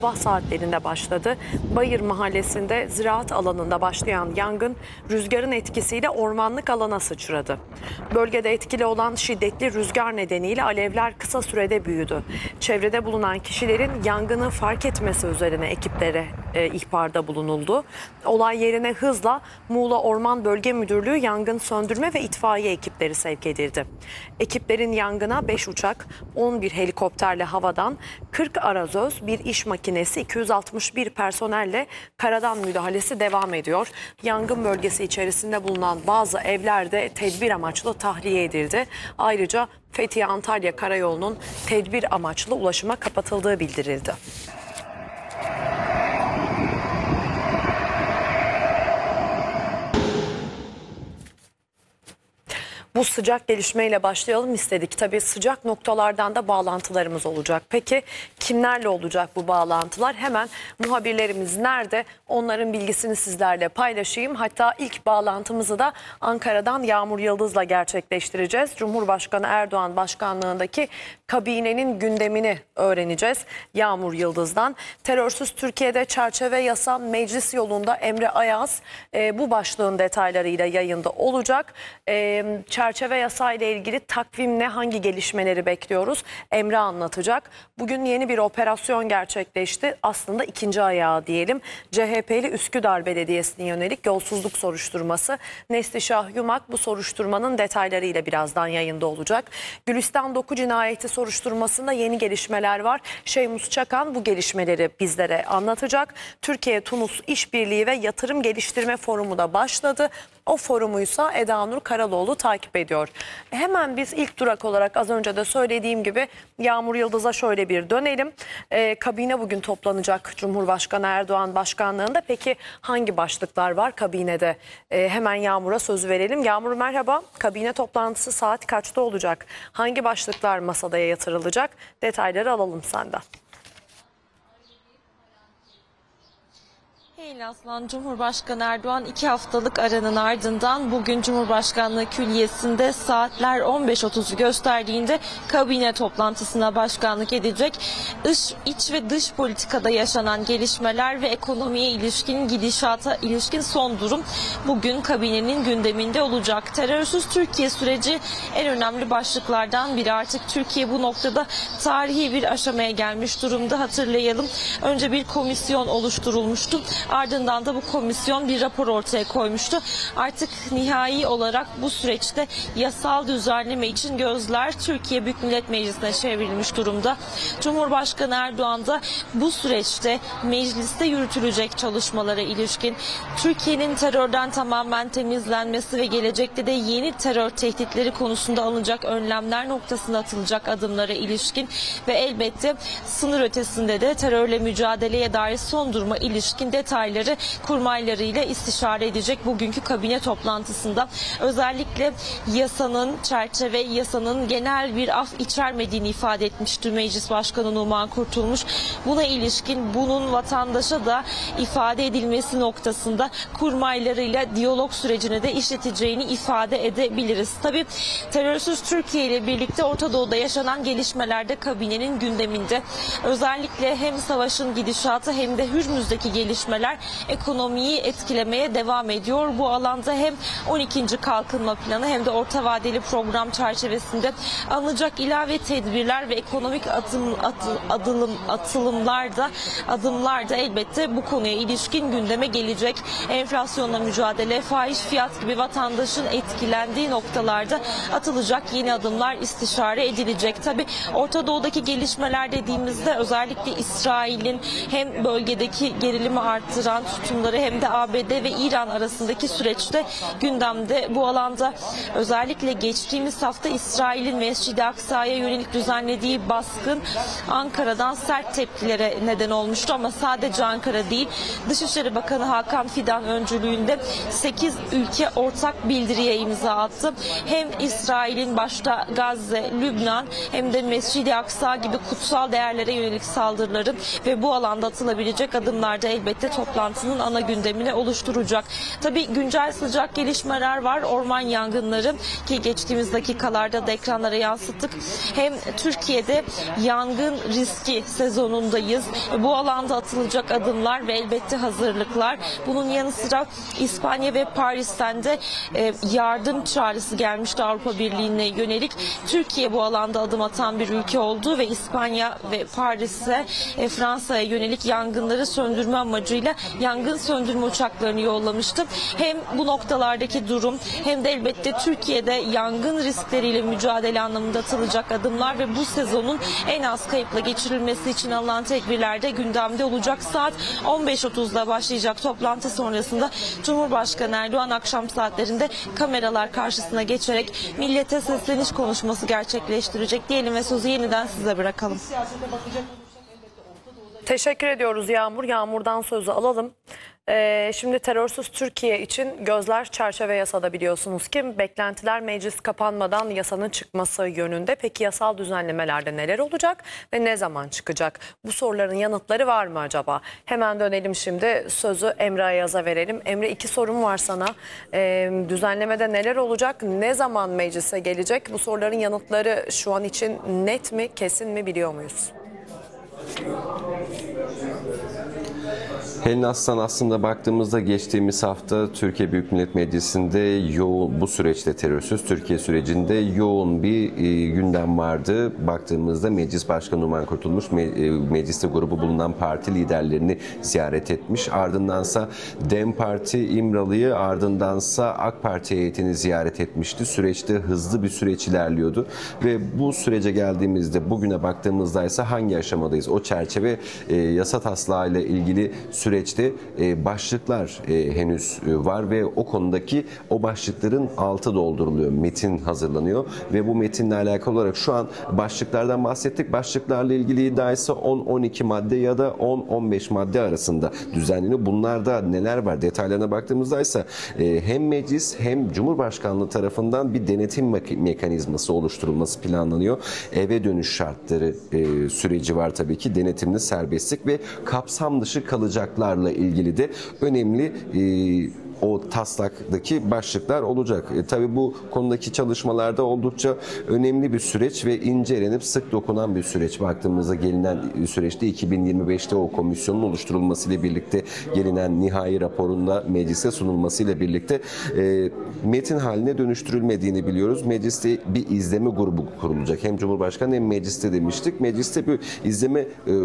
Sabah saatlerinde başladı. Bayır Mahallesi'nde ziraat alanında başlayan yangın rüzgarın etkisiyle ormanlık alana sıçradı. Bölgede etkili olan şiddetli rüzgar nedeniyle alevler kısa sürede büyüdü. Çevrede bulunan kişilerin yangını fark etmesi üzerine ekiplere ihbarda bulunuldu. Olay yerine hızla Muğla Orman Bölge Müdürlüğü yangın söndürme ve itfaiye ekipleri sevk edildi. Ekiplerin yangına 5 uçak, 11 helikopterle havadan, 40 arazöz, bir iş makinesi, 261 personelle karadan müdahalesi devam ediyor. Yangın bölgesi içerisinde bulunan bazı evler de tedbir amaçlı tahliye edildi. Ayrıca Fethiye-Antalya Karayolu'nun tedbir amaçlı ulaşıma kapatıldığı bildirildi. Bu sıcak gelişmeyle başlayalım istedik. Tabii sıcak noktalardan da bağlantılarımız olacak. Peki kimlerle olacak bu bağlantılar? Hemen muhabirlerimiz nerede? Onların bilgisini sizlerle paylaşayım. Hatta ilk bağlantımızı da Ankara'dan Yağmur Yıldız'la gerçekleştireceğiz. Cumhurbaşkanı Erdoğan başkanlığındaki kabinenin gündemini öğreneceğiz Yağmur Yıldız'dan. Terörsüz Türkiye'de çerçeve yasa meclis yolunda Emre Ayaz bu başlığın detaylarıyla yayında olacak. Çerçeve yasa ile ilgili takvimle hangi gelişmeleri bekliyoruz? Emre anlatacak. Bugün yeni bir operasyon gerçekleşti. Aslında ikinci ayağı diyelim. CHP'li Üsküdar Belediyesi'ne yönelik yolsuzluk soruşturması. Neslişah Yumak bu soruşturmanın detaylarıyla birazdan yayında olacak. Gülistan Doku cinayeti soruşturmasında yeni gelişmeler var. Şeymus Çakan bu gelişmeleri bizlere anlatacak. Türkiye-Tunus İşbirliği ve Yatırım Geliştirme Forumu da başladı. O forumuysa Eda Nur Karaloğlu takip ediyor. Hemen biz ilk durak olarak az önce de söylediğim gibi Yağmur Yıldız'a şöyle bir dönelim. Kabine bugün toplanacak Cumhurbaşkanı Erdoğan başkanlığında. Peki hangi başlıklar var kabinede? Hemen Yağmur'a söz verelim. Yağmur merhaba. Kabine toplantısı saat kaçta olacak? Hangi başlıklar masada yatırılacak? Detayları alalım senden. Hey Aslan, Cumhurbaşkanı Erdoğan 2 haftalık aranın ardından bugün Cumhurbaşkanlığı Külliyesi'nde saatler 15.30'u gösterdiğinde kabine toplantısına başkanlık edecek. İç ve dış politikada yaşanan gelişmeler ve ekonomiye ilişkin gidişata ilişkin son durum bugün kabinenin gündeminde olacak. Terörsüz Türkiye süreci en önemli başlıklardan biri. Artık Türkiye bu noktada tarihi bir aşamaya gelmiş durumda. Hatırlayalım, önce bir komisyon oluşturulmuştu. Ardından da bu komisyon bir rapor ortaya koymuştu. Artık nihai olarak bu süreçte yasal düzenleme için gözler Türkiye Büyük Millet Meclisi'ne çevrilmiş durumda. Cumhurbaşkanı Erdoğan da bu süreçte mecliste yürütülecek çalışmalara ilişkin Türkiye'nin terörden tamamen temizlenmesi ve gelecekte de yeni terör tehditleri konusunda alınacak önlemler noktasında atılacak adımlara ilişkin ve elbette sınır ötesinde de terörle mücadeleye dair son duruma ilişkin detayları kurmaylarıyla istişare edecek bugünkü kabine toplantısında. Özellikle yasanın genel bir af içermediğini ifade etmişti Meclis Başkanı Numan Kurtulmuş. Buna ilişkin bunun vatandaşa da ifade edilmesi noktasında kurmaylarıyla diyalog sürecini de işleteceğini ifade edebiliriz. Tabii terörsüz Türkiye ile birlikte Orta Doğu'da yaşanan gelişmelerde kabinenin gündeminde. Özellikle hem savaşın gidişatı hem de Hürmüz'deki gelişmeler ekonomiyi etkilemeye devam ediyor. Bu alanda hem 12. kalkınma planı hem de orta vadeli program çerçevesinde alınacak ilave tedbirler ve ekonomik adımlar da elbette bu konuya ilişkin gündeme gelecek. Enflasyonla mücadele, fahiş fiyat gibi vatandaşın etkilendiği noktalarda atılacak yeni adımlar istişare edilecek. Tabii Orta Doğu'daki gelişmeler dediğimizde özellikle İsrail'in hem bölgedeki gerilimi arttıran tutumları hem de ABD ve İran arasındaki süreçte gündemde. Bu alanda özellikle geçtiğimiz hafta İsrail'in Mescid-i Aksa'ya yönelik düzenlediği baskın Ankara'dan sert tepkilere neden olmuştu ama sadece Ankara değil, Dışişleri Bakanı Hakan Fidan öncülüğünde 8 ülke ortak bildiriye imza attı. Hem İsrail'in başta Gazze, Lübnan hem de Mescid-i Aksa gibi kutsal değerlere yönelik saldırıları ve bu alanda atılabilecek adımlarda elbette toplantının ana gündemini oluşturacak. Tabii güncel sıcak gelişmeler var. Orman yangınları ki geçtiğimiz dakikalarda da ekranlara yansıttık. Hem Türkiye'de yangın riski sezonundayız. Bu alanda atılacak adımlar ve elbette hazırlıklar. Bunun yanı sıra İspanya ve Paris'ten de yardım çağrısı gelmişti Avrupa Birliği'ne yönelik. Türkiye bu alanda adım atan bir ülke oldu ve İspanya ve Paris'e Fransa'ya yönelik yangınları söndürme amacıyla yangın söndürme uçaklarını yollamıştı. Hem bu noktalardaki durum hem de elbette Türkiye'de yangın riskleriyle mücadele anlamında atılacak adımlar ve bu sezonun en az kayıpla geçirilmesi için alınan tedbirler de gündemde olacak. Saat 15.30'da başlayacak toplantı sonrasında Cumhurbaşkanı Erdoğan akşam saatlerinde kameralar karşısına geçerek millete sesleniş konuşması gerçekleştirecek diyelim ve sözü yeniden size bırakalım. Teşekkür ediyoruz Yağmur. Yağmur'dan sözü alalım. Şimdi terörsüz Türkiye için gözler çerçeve yasada, biliyorsunuz ki beklentiler meclis kapanmadan yasanın çıkması yönünde. Peki yasal düzenlemelerde neler olacak ve ne zaman çıkacak? Bu soruların yanıtları var mı acaba? Hemen dönelim şimdi, sözü Emre Ayaz'a verelim. Emre, 2 sorum var sana. Düzenlemede neler olacak? Ne zaman meclise gelecek? Bu soruların yanıtları şu an için net mi, kesin mi, biliyor muyuz? Helin Aslan, aslında baktığımızda geçtiğimiz hafta Türkiye Büyük Millet Meclisi'nde yoğun, bu süreçte terörsüz Türkiye sürecinde yoğun bir gündem vardı. Baktığımızda Meclis Başkanı Numan Kurtulmuş mecliste grubu bulunan parti liderlerini ziyaret etmiş. Ardındansa DEM Parti İmralı'yı, ardındansa AK Parti heyetini ziyaret etmişti. Süreçte hızlı bir süreç ilerliyordu ve bu sürece geldiğimizde, bugüne baktığımızda ise hangi aşamadayız? O çerçeve yasa taslağı ile ilgili süreçte başlıklar henüz var ve o konudaki o başlıkların altı dolduruluyor. Metin hazırlanıyor ve bu metinle alakalı olarak şu an başlıklardan bahsettik. Başlıklarla ilgili iddia ise 10-12 madde ya da 10-15 madde arasında düzenleniyor. Bunlarda neler var? Detaylarına baktığımızda ise hem meclis hem Cumhurbaşkanlığı tarafından bir denetim mekanizması oluşturulması planlanıyor. Eve dönüş şartları süreci var tabii ki. Denetimli serbestlik ve kapsam dışı kalacaklarla ilgili de önemli o taslaktaki başlıklar olacak. Tabii bu konudaki çalışmalarda oldukça önemli bir süreç ve incelenip sık dokunan bir süreç. Baktığımızda gelinen süreçte 2025'te o komisyonun oluşturulmasıyla birlikte gelinen nihai raporunda meclise sunulmasıyla birlikte metin haline dönüştürülmediğini biliyoruz. Mecliste bir izleme grubu kurulacak. Hem Cumhurbaşkanı hem mecliste demiştik. Mecliste bir izleme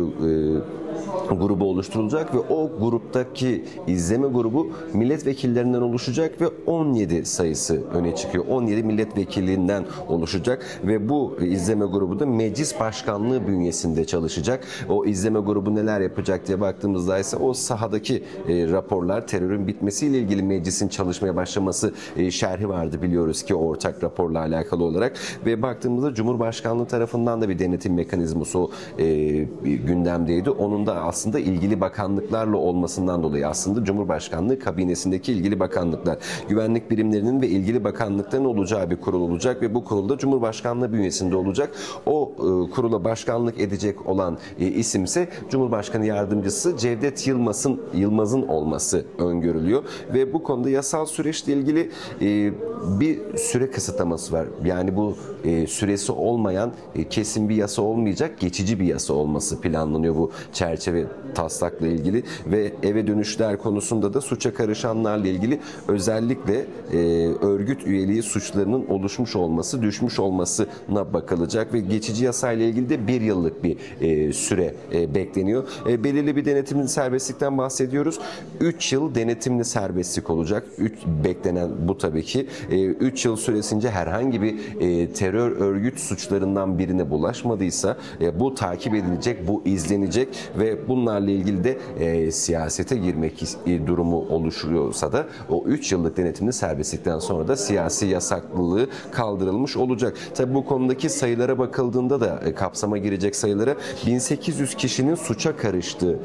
grubu oluşturulacak ve o gruptaki izleme grubu milletvekillerinden oluşacak ve 17 sayısı öne çıkıyor. 17 milletvekilinden oluşacak ve bu izleme grubu da meclis başkanlığı bünyesinde çalışacak. O izleme grubu neler yapacak diye baktığımızda ise o sahadaki raporlar, terörün bitmesiyle ilgili meclisin çalışmaya başlaması şerhi vardı, biliyoruz ki ortak raporla alakalı olarak ve baktığımızda Cumhurbaşkanlığı tarafından da bir denetim mekanizması o gündemdeydi. Onun da aslında ilgili bakanlıklarla olmasından dolayı aslında Cumhurbaşkanlığı kabinesindeki ilgili bakanlıklar, güvenlik birimlerinin ve ilgili bakanlıkların olacağı bir kurul olacak ve bu kurulda Cumhurbaşkanlığı bünyesinde olacak. O kurula başkanlık edecek olan isimse Cumhurbaşkanı Yardımcısı Cevdet Yılmaz'ın olması öngörülüyor ve bu konuda yasal süreçle ilgili bir süre kısıtlaması var. Yani bu süresi olmayan kesin bir yasa olmayacak, geçici bir yasa olması planlanıyor bu çerçeve taslakla ilgili ve eve dönüşler konusunda da suça karışanlarla ilgili özellikle örgüt üyeliği suçlarının oluşmuş olması, düşmüş olmasına bakılacak ve geçici yasayla ilgili de 1 yıllık bir süre bekleniyor. Belirli bir denetimli serbestlikten bahsediyoruz. 3 yıl denetimli serbestlik olacak. Beklenen bu tabii ki. 3 yıl süresince herhangi bir terör örgüt suçlarından birine bulaşmadıysa bu takip edilecek, bu izlenecek ve bunlarla ilgili de siyasete girmek durumu oluşuyorsa da o 3 yıllık denetimli serbestlikten sonra da siyasi yasaklılığı kaldırılmış olacak. Tabii bu konudaki sayılara bakıldığında da kapsama girecek sayılara 1800 kişinin suça karıştığı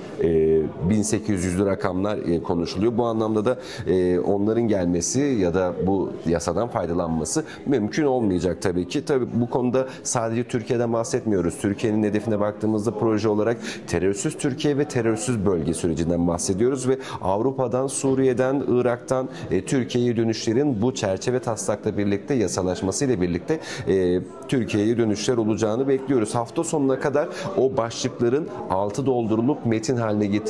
1800'lü rakamlar konuşuluyor. Bu anlamda da onların gelmesi ya da bu yasadan faydalanması mümkün olmayacak tabii ki. Tabii bu konuda sadece Türkiye'den bahsetmiyoruz. Türkiye'nin hedefine baktığımızda proje olarak terörsüz Türkiye ve terörsüz bölge sürecinden bahsediyoruz ve Avrupa'dan, Suriye'den, Irak'tan Türkiye'ye dönüşlerin bu çerçeve taslakla birlikte yasalaşmasıyla birlikte Türkiye'ye dönüşler olacağını bekliyoruz. Hafta sonuna kadar o başlıkların altı doldurulup metin haline getirilmesi